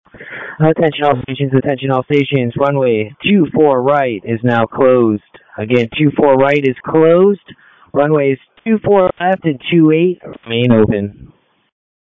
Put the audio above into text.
Attention all stations. Runway 24 right is now closed. Again, 24 right is closed. Runways 24 left and 28 remain open.